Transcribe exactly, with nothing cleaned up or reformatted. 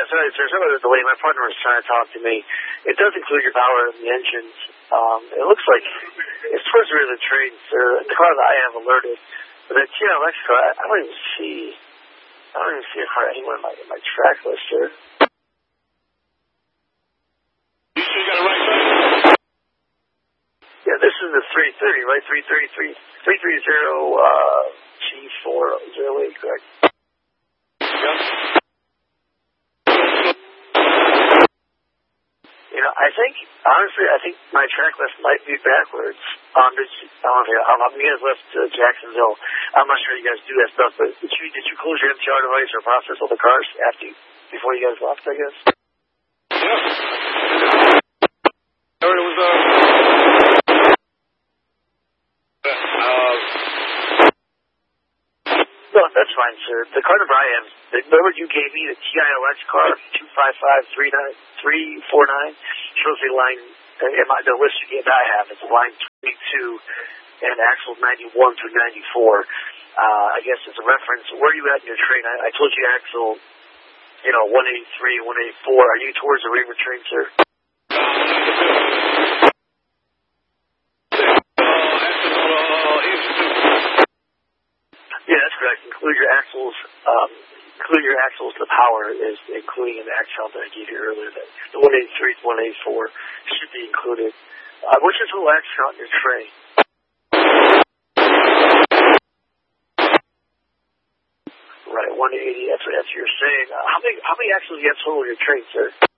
sorry, sir. Sorry about the delay. My partner was trying to talk to me. It does include your power and the engines. Um, it looks like it's towards the rear of the train, sir. The car that I have alerted. But that T I L X car, I, I don't even see, I don't even see a car anywhere in my, in my track list, sir. You still got it right, sir? Yeah, this is the three thirty, right? three thirty-three, three thirty, uh, G four oh eight, correct? Yep. You know, I think, honestly, I think my track list might be backwards. Um, did you, I don't know, um, you guys left uh, Jacksonville. I'm not sure you guys do that stuff, but did you, did you close your M T R device or process all the cars after you, before you guys left, I guess? Yeah. I heard it was, uh, uh, No, that's fine, sir. The car number I have, the number you gave me, the T I L X car, two five five three nine three four nine, shows me line, uh, in my, the list you gave that I have, it's line twenty-two and axle ninety-one through ninety-four. Uh, I guess as a reference, where are you at in your train? I, I told you axle, you know, one eighty-three, one eighty-four. Are you towards the rear train, sir? Yeah, that's correct. Include your axles. Um, include your axles. The power is including an axle that I gave you earlier. That the one eighty-three to one eighty-four should be included. Uh, what's your total axle count in your tray? Right, one eighty. That's what, that's what you're saying. Uh, how many how many axles do you have total in your train, sir?